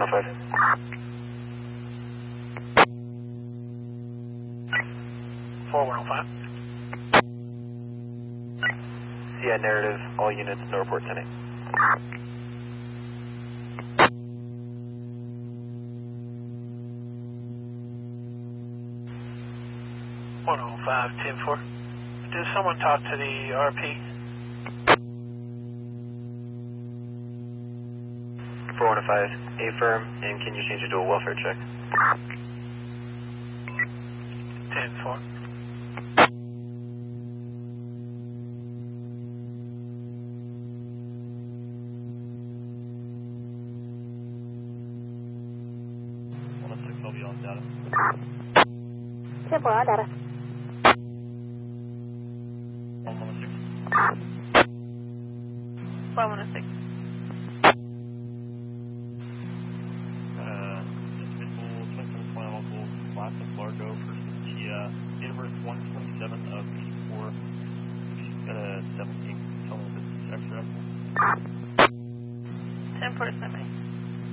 105. CI narrative, all units, no report tonight. 105, 10-4. Did someone talk to the RP? 415, affirm, and can you change it to a welfare check? 10-4. I'll be on data. 10-4 on data. 116. 116. Individual 27 uncle, last of Largo, first of Tia, date of birth 127 of 84. She's got a 17. Tell me if it's extra. 10-4 is